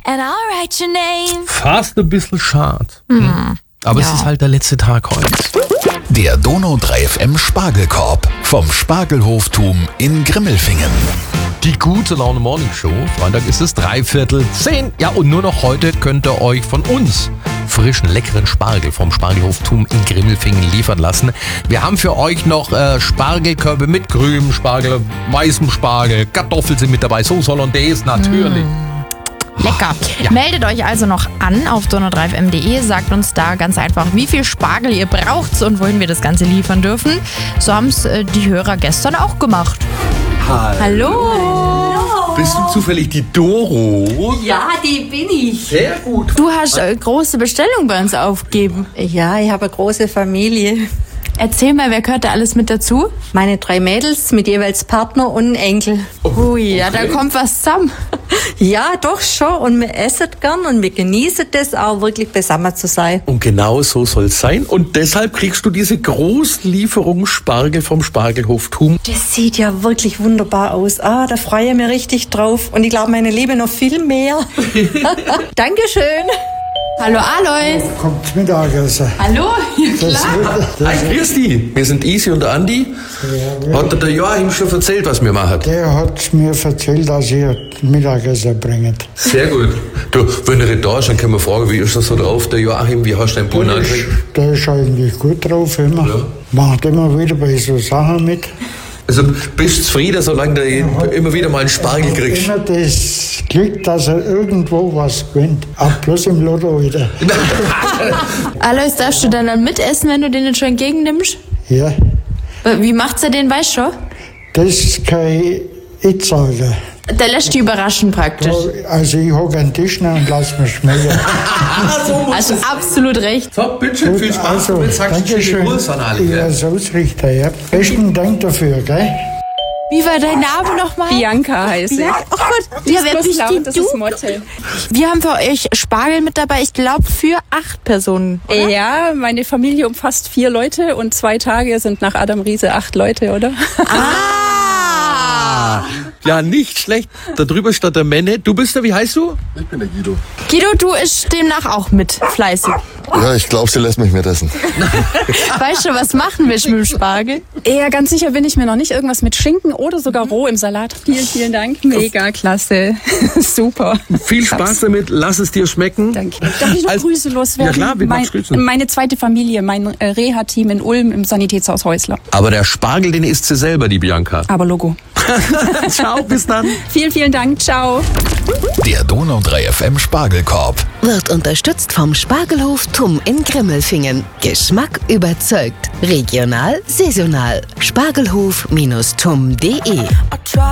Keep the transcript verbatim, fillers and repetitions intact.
and I'll write your name. Fast ein bisschen schade. Mhm. Aber ja. Es ist halt der letzte Tag heute. Der Donau drei F M Spargelkorb vom Spargelhoftum in Grimmelfingen. Die gute Laune Morning Show. Freitag ist es dreiviertel zehn. Ja, und nur noch heute könnt ihr euch von uns frischen, leckeren Spargel vom Spargelhoftum in Grimmelfingen liefern lassen. Wir haben für euch noch äh, Spargelkörbe mit grünem Spargel, weißem Spargel, Kartoffeln sind mit dabei, Sauce Hollandaise natürlich. Mm. Lecker. Ja. Meldet euch also noch an auf donau drei f m punkt de, sagt uns da ganz einfach, wie viel Spargel ihr braucht und wohin wir das Ganze liefern dürfen. So haben es äh, die Hörer gestern auch gemacht. Hallo. Hallo. Bist du zufällig die Doro? Ja, die bin ich. Sehr gut. Du hast eine große Bestellung bei uns aufgegeben. Ja, ich habe eine große Familie. Erzähl mal, wer gehört da alles mit dazu? Meine drei Mädels mit jeweils Partner und Enkel. Ui, ja, da kommt was zusammen. Ja, doch schon. Und wir essen gern und wir genießen das auch wirklich beisammen zu sein. Und genau so soll es sein. Und deshalb kriegst du diese Großlieferung Spargel vom Spargelhoftum. Das sieht ja wirklich wunderbar aus. Ah, da freue ich mich richtig drauf. Und ich glaube, meine Liebe noch viel mehr. Dankeschön. Hallo Alois. Kommt Mittagessen. Hallo, ja klar. Das, das, Hi, grüß dich. Wir sind Isi und der Andi. Ja, hat dir der Joachim schon erzählt, was wir machen? Der hat mir erzählt, dass ihr Mittagessen bringt. Sehr gut. Du, wenn er da ist, dann können wir fragen, wie ist das so drauf, der Joachim? Wie hast du deinen Bullen der angekriegt? ist, der ist eigentlich gut drauf immer. Ja. Macht immer wieder bei so Sachen mit. Also bist du zufrieden, solange du ja, immer wieder mal einen Spargel kriegst? Immer das Glück, dass er irgendwo was gewinnt. Auch bloß im Lotto wieder. Alois, darfst du dann, dann mitessen, wenn du den jetzt schon entgegennimmst? Ja. Wie macht's er den, weißt du? Das kann ich nicht sagen. Der lässt dich überraschen praktisch. Also ich hocke an den Tisch und lass mich schmecken. So also absolut recht. So, bitteschön, viel Spaß. Also, Jetzt sagst du schöne Grüße an alle. Ich werde ausrichten, ja. Besten Dank dafür, gell? Wie war dein Name nochmal? Bianca heiße ich. Ja, oh Gott, ja, wer bist laut, das du? ist Motte. Wir haben für euch Spargel mit dabei, ich glaube für acht Personen. Oder? Ja, meine Familie umfasst vier Leute und zwei Tage sind nach Adam Riese acht Leute, oder? Ah! Ja, nicht schlecht. Da drüber steht der Menne. Du bist der, wie heißt du? Ich bin der Guido. Guido, du isst demnach auch mit, fleißig. Ja, ich glaube, sie lässt mich mit essen. Weißt du, was machen wir mit dem Spargel? Ja, ganz sicher bin ich mir noch nicht. Irgendwas mit Schinken oder sogar roh im Salat. Vielen, vielen Dank. Mega klasse. Super. Viel Spaß damit. Lass es dir schmecken. Danke. Darf ich noch Als, Grüße loswerden? Ja klar, wir mein, grüßen. Meine zweite Familie, mein äh, Reha-Team in Ulm im Sanitätshaus Häusler. Aber der Spargel, den isst sie selber, die Bianca. Aber Logo. Ciao, bis dann. Vielen, vielen Dank. Ciao. Der Donau drei F M Spargelkorb Wird unterstützt vom Spargelhoftum in Grimmelfingen. Geschmack überzeugt. Regional, saisonal. Spargelhof-tum punkt de